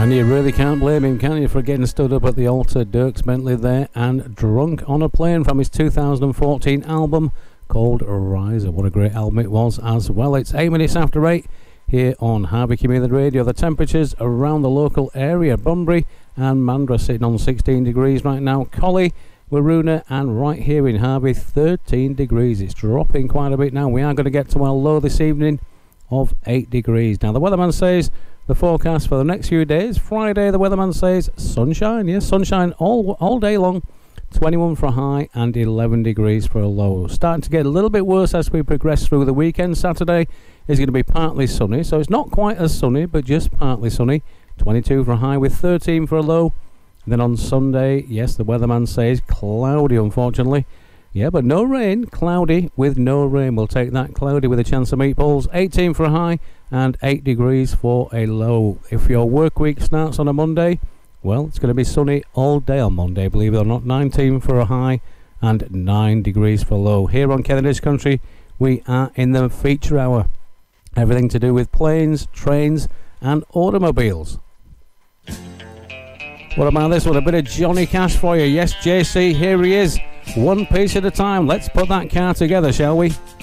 And you really can't blame him, can you, for getting stood up at the altar. Dierks Bentley there, and Drunk on a Plane from his 2014 album called Riser. What a great album it was as well. It's 8 minutes after 8 here on Harvey Community Radio. The temperatures around the local area: Bunbury and Mandurah sitting on 16 degrees right now. Collie, Waroona, and right here in Harvey, 13 degrees. It's dropping quite a bit now. We are going to get to our low this evening of 8 degrees. Now, the weatherman says the forecast for the next few days: Friday, the weatherman says sunshine. Yes, sunshine all day long. 21 for a high and 11 degrees for a low. Starting to get a little bit worse as we progress through the weekend. Saturday is going to be partly sunny, so it's not quite as sunny, but just partly sunny. 22 for a high with 13 for a low. And then on Sunday, yes, the weatherman says cloudy, unfortunately. Yeah, but no rain. Cloudy with no rain. We'll take that. Cloudy with a chance of meatballs. 18 for a high and 8 degrees for a low. If your work week starts on a Monday, well, it's going to be sunny all day on Monday, believe it or not. 19 for a high and 9 degrees for a low. Here on Cavendish Country, we are in the feature hour. Everything to do with planes, trains and automobiles. What about this one? A bit of Johnny Cash for you. Yes, JC, here he is. One piece at a time. Let's put that car together, shall we?